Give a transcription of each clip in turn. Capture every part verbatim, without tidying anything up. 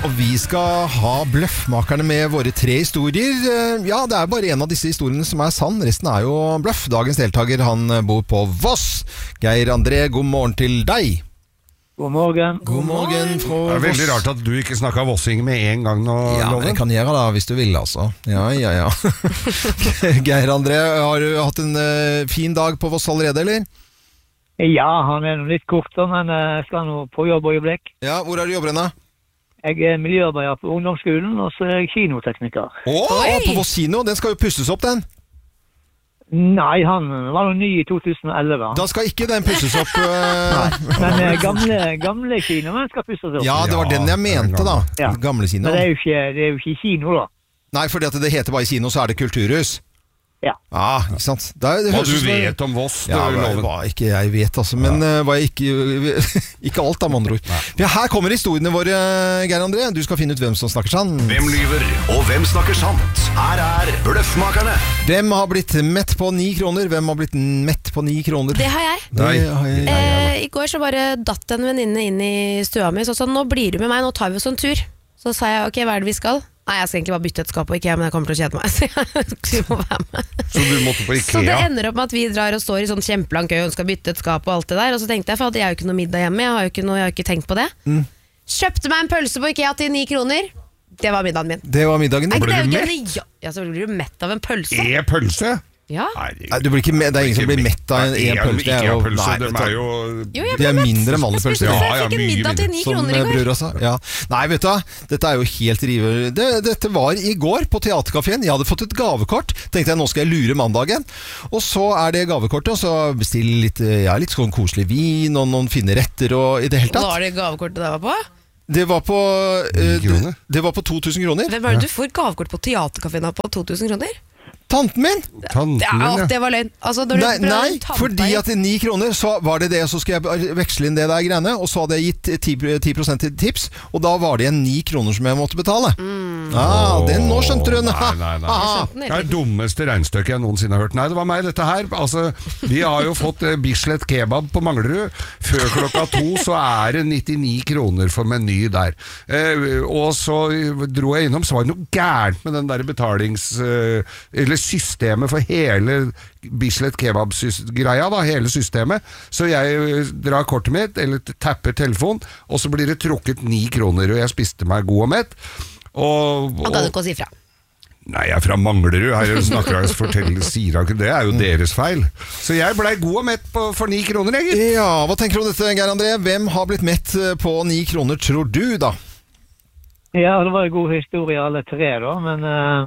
og vi skal ha bløffmakerne med våre tre historier. Ja, det er bare en av disse historiene som er sann. Resten er jo bløff. Dagens deltaker, han bor på Voss. Geir André, god morgen til deg. God morgen. God morgen fra Det er veldig rart at du ikke snakket vossing med en gang nå, Ja, Loven. jeg kan gjøre det hvis du vil, altså. Ja, ja, ja. Geir André, har du hatt en uh, fin dag på Voss allerede, eller? Ja, han er noe litt kort, men jeg skal nå på jobb og øyeblikk. Ja, hvor er du jobber henne? Jeg er miljøarbeider på ungdomsskolen, og så er jeg kinotekniker. Åh, på Voss kino, den skal jo pusses opp, den. Nei, han var jo ny i to tusen og elleve. Da skal ikke den pusses opp. Nei, men eh, gamle, gamle kinoen skal pusses opp. Ja, det var den jeg mente da. Ja. Gamle kino. Men det er jo ikke, det er jo ikke kino da. Nei, fordi at det heter bare kino, så er det kulturhus. Ja. Ja, ikke sant. Det, det Hva høres du ut som- vet om Voss, Ja, du, hva, Loven. hva ikke jeg vet, altså. Men ja. uh, hva jeg ikke Ikke alt, da, med andre ord. Ja, her kommer historiene våre, Geir André. Du skal finne ut hvem som snakker sant. Hvem lyver, og hvem snakker sant? Her er Bløffmakerne. Hvem har blitt mett på ni kroner? Hvem har blitt mett på ni kroner? Det har jeg. Det har jeg. Eh, I går så bare datt en venninne inn i stua mi, så sa nå blir du med meg, nå tar vi oss en tur. Så sa jeg, ok, hva er det vi skal? Nei, jeg skal egentlig bare bytte et skap på IKEA, men jeg kommer til å kjede meg, så jeg må være med. Så du måtte på Så det IKEA? ender opp med at vi drar og står i sånn kjempelang kø og skal bytte et skap og alt det der, og så tenkte jeg, for jeg har jo ikke noe middag hjemme, jeg har jo ikke, noe, jeg har ikke tenkt på det. Mm. Kjøpte meg en pølse på IKEA til ni kroner. Det var middagen min. Det var middagen din. Er ikke Ble det du jo mett? genialt? Ja, så blir du mett av en pølse. Er pølse? Ja. Nei, du blir ikke med, det er ingen som blir mett av en, en pølse. Det er jo, IKEA-pølse, nei, de vet du. er jo... Jo, jeg Det ble er mett. mindre enn vanlig Jeg spiste pølse. det, Ja, jeg ja, fikk en mye middag til mindre. ni Som kroner i går. bror også. Ja. Nei, vet du, dette er jo helt rive... Det, dette var i går på Teaterkaféen. Jeg hadde fått et gavekort. Tenkte jeg, nå skal jeg lure mandagen. Og så er det gavekortet, og så bestiller litt, ja, litt sånn koselig vin, og noen fine retter, og i det hele tatt. Hva var det gavekortet det var på? Det var på, eh, kroner? det var på to tusen kroner. Hvem er det du får gavekort på Teaterkaféen av på to tusen kroner? Tanten min! Tanten Ja, din, ja. det var løgn. Altså, når du Nei, prøver nei å ta fordi deg- at ni kroner, så var det det, så skulle jeg bare veksle inn det der greiene, og så hadde jeg gitt ti prosent til tips, og da var det en ni kroner som jeg måtte betale. Mm. Ah, den nå skjønte du den. Nei, nei, nei. Ah, skjønte den Det er det dummeste regnstykket jeg noensinne har hørt. Nei, det var meg dette her. Altså, vi har jo fått eh, Bislett kebab på Manglerud. Før klokka to så er det nittini kroner for meny der. Eh, og så dro jeg innom, så var det noe gærent med den der betalings... Eh, eller systemet for hele Bislett kebab-greia, da, hele systemet. Så jeg drar kortet mitt, eller tapper telefon, og så blir det trukket ni kroner, og jeg spiste meg god og mett. Og, Han kan jo ikke å si fra. Nei, jeg er fra Manglerud. Her snakker jeg forteller, sier han ikke det. er jo deres feil. Så jeg blei god og mett på, for ni kroner, egentlig. Ja, hva tenker du om dette, Geir André? Hvem har blitt mett på ni kroner, tror du, da? Ja, det var en god historie alle tre da, men eh,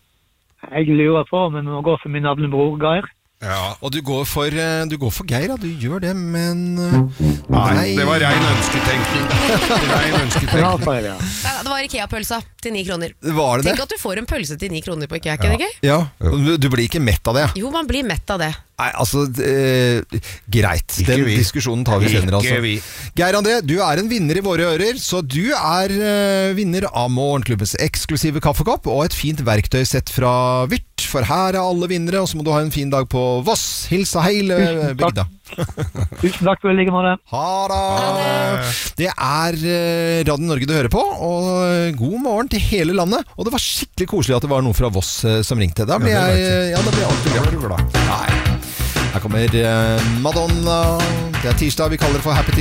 jeg lurer på om jeg må gå for min navnebror, Geir. Ja. Og du går for, eh, du går for Geir, da. Du gjør det, men eh, Nei, det var rein ønsketenkning. Rein Ja, ønsketenkning. feil, ja. Nei, det var IKEA-pølsa til ni kroner. Var det det? Tenk at du får en pølse til ni kroner på IKEA, ikke det gøy? Ja, du, du blir ikke mett av det. Jo, man blir mett av det. Nei, altså, eh, greit. Ikke Den vi. diskusjonen tar vi senere, Ikke altså. vi. Geir André, du er en vinner i våre ører, så du er eh, vinner av Morgenklubbens eksklusive kaffekopp og et fint verktøysett fra Vyrt. For her er alle vinnere, og så må du ha en fin dag på Voss. Hilsa hele bygda. Tusen takk for å ligge med det. Ha det! Det er eh, Radio Norge du hører på, og eh, god morgen til hele landet. Og det var skikkelig koselig at det var noen fra Voss eh, som ringte. Da ble Ja, det jeg, vet ja, da ble jeg alltid glad. Nei. Her kommer eh, Madonna. Det er tirsdag, vi kaller det for Happy Tirsdag.